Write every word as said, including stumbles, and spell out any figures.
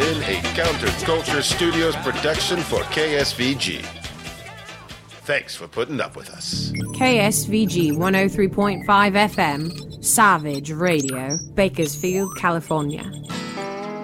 been a Counterculture Studios production for K S V G. Thanks for putting up with us. K S V G one oh three point five F M, Savage Radio, Bakersfield, California.